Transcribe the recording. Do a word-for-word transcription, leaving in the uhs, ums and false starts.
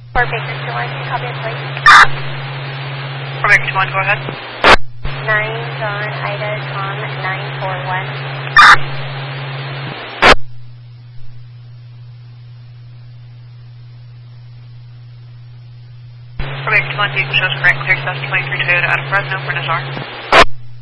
For Baker two one, can you copy it, please? For Baker two one, go ahead. nine John Ida Tom nine four one. For Baker two one, vehicle shows correct, clear south twenty-three Toyota out of Fresno for Nazar.